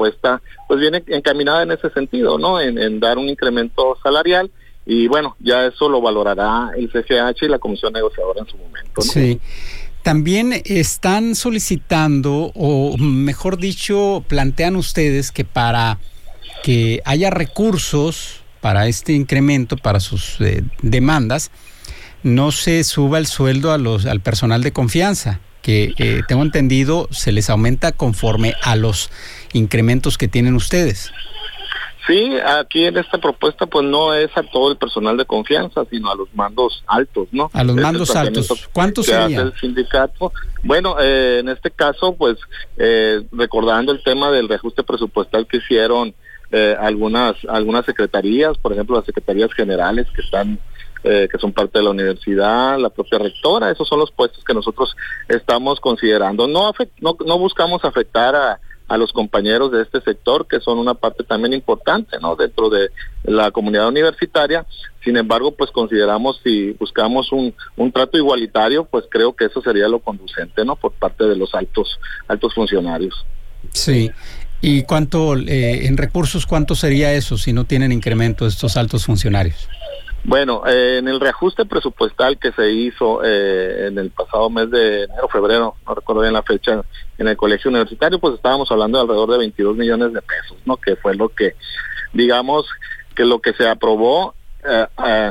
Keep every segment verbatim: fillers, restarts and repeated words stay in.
propuesta pues viene encaminada en ese sentido, ¿no? En, en dar un incremento salarial. Y bueno, ya eso lo valorará el C G H y la comisión negociadora en su momento, ¿no? Sí. También están solicitando, o mejor dicho, plantean ustedes que para que haya recursos para este incremento, para sus eh, demandas, no se suba el sueldo a los al personal de confianza, que eh, tengo entendido se les aumenta conforme a los incrementos que tienen ustedes. Sí, aquí en esta propuesta pues no es a todo el personal de confianza, sino a los mandos altos, ¿no? A los mandos altos. ¿Cuántos serían? El sindicato. Bueno, eh, en este caso pues eh, recordando el tema del reajuste presupuestal que hicieron eh, algunas algunas secretarías, por ejemplo las secretarías generales que están eh, que son parte de la universidad, la propia rectora, esos son los puestos que nosotros estamos considerando. No afect, no, no buscamos afectar a a los compañeros de este sector, que son una parte también importante, ¿no?, dentro de la comunidad universitaria. Sin embargo, pues consideramos, si buscamos un, un trato igualitario, pues creo que eso sería lo conducente, ¿no?, por parte de los altos altos funcionarios. Sí. ¿Y cuánto, eh, en recursos, cuánto sería eso si no tienen incremento de estos altos funcionarios? Bueno, eh, en el reajuste presupuestal que se hizo eh, en el pasado mes de enero, febrero, no recuerdo bien la fecha, en el colegio universitario, pues estábamos hablando de alrededor de veintidós millones de pesos, ¿no? Que fue lo que, digamos, que lo que se aprobó, eh, eh,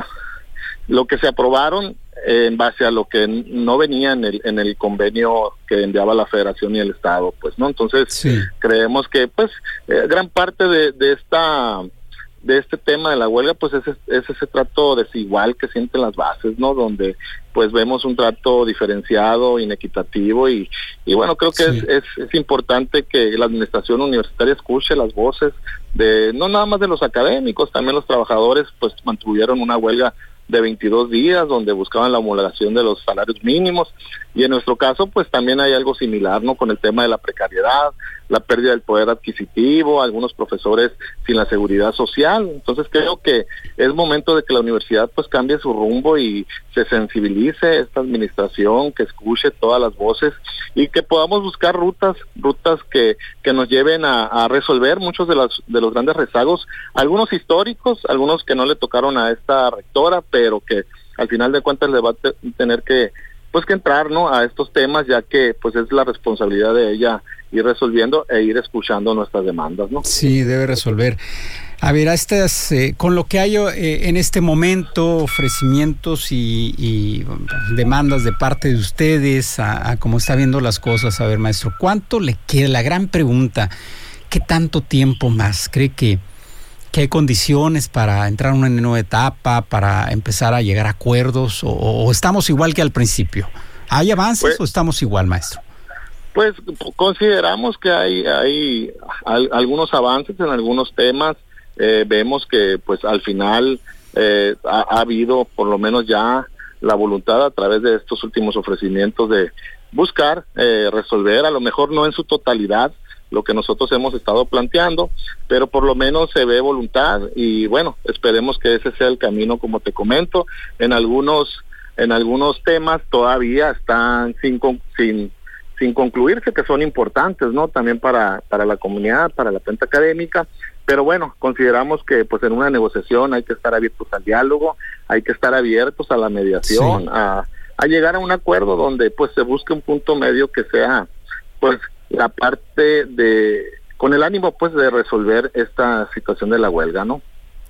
lo que se aprobaron eh, en base a lo que no venía en el en el convenio que enviaba la Federación y el Estado, pues, ¿no? Entonces, sí, creemos que, pues, eh, gran parte de, de esta... de este tema de la huelga, pues es, es ese trato desigual que sienten las bases, ¿no? Donde pues vemos un trato diferenciado, inequitativo y, y bueno, creo que sí. es, es, es importante que la administración universitaria escuche las voces de, no nada más de los académicos, también los trabajadores pues mantuvieron una huelga de veintidós días donde buscaban la homologación de los salarios mínimos y en nuestro caso pues también hay algo similar, ¿no? Con el tema de la precariedad, la pérdida del poder adquisitivo, algunos profesores sin la seguridad social. Entonces creo que es momento de que la universidad pues cambie su rumbo y se sensibilice esta administración, que escuche todas las voces y que podamos buscar rutas, rutas que, que nos lleven a, a resolver muchos de los, de los grandes rezagos, algunos históricos, algunos que no le tocaron a esta rectora, pero que al final de cuentas le va a te- tener que pues que entrar, ¿no?, a estos temas, ya que pues es la responsabilidad de ella ir resolviendo e ir escuchando nuestras demandas, ¿no? Sí, debe resolver. A ver, a estas, eh, con lo que hay eh, en este momento, ofrecimientos y, y demandas de parte de ustedes, a, a cómo está viendo las cosas, a ver, maestro, ¿cuánto le queda? La gran pregunta, ¿qué tanto tiempo más cree que que hay condiciones para entrar en una nueva etapa, para empezar a llegar a acuerdos, o, o estamos igual que al principio? ¿Hay avances pues, o estamos igual, maestro? Pues consideramos que hay, hay al, algunos avances en algunos temas. Eh, vemos que pues al final eh, ha, ha habido por lo menos ya la voluntad a través de estos últimos ofrecimientos de buscar eh, resolver, a lo mejor no en su totalidad, lo que nosotros hemos estado planteando, pero por lo menos se ve voluntad y bueno, esperemos que ese sea el camino, como te comento. En algunos en algunos temas todavía están sin sin sin concluirse, que son importantes, ¿no?, también para para la comunidad, para la planta académica, pero bueno, consideramos que pues en una negociación hay que estar abiertos al diálogo, hay que estar abiertos a la mediación, sí. a a llegar a un acuerdo donde pues se busque un punto medio que sea pues la parte de, con el ánimo pues de resolver esta situación de la huelga, ¿no?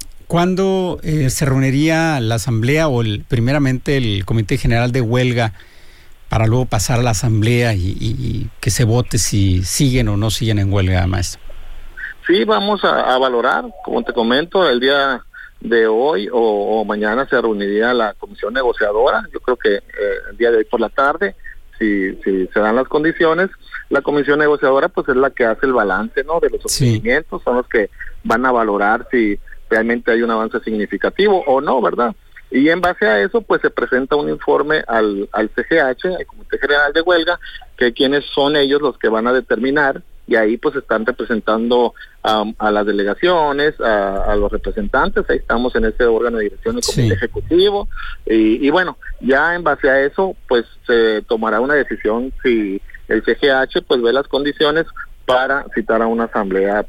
¿Cuándo eh, se reuniría la asamblea o el, primeramente el Comité General de Huelga para luego pasar a la asamblea y, y, y que se vote si siguen o no siguen en huelga, maestro? Sí, vamos a, a valorar, como te comento, el día de hoy o, o mañana se reuniría la comisión negociadora, yo creo que eh, el día de hoy por la tarde, si, si se dan las condiciones. La comisión negociadora pues es la que hace el balance, ¿no?, de los ofrecimientos, sí. Son los que van a valorar si realmente hay un avance significativo o no, ¿verdad? Y en base a eso pues se presenta un informe al, al C G H, al Comité General de Huelga, que quienes son ellos los que van a determinar, y ahí pues están representando um, a las delegaciones, a, a los representantes, ahí estamos en ese órgano de dirección del Comité sí. Ejecutivo, y, y bueno, ya en base a eso pues se tomará una decisión si el C G H pues ve las condiciones para citar a una asamblea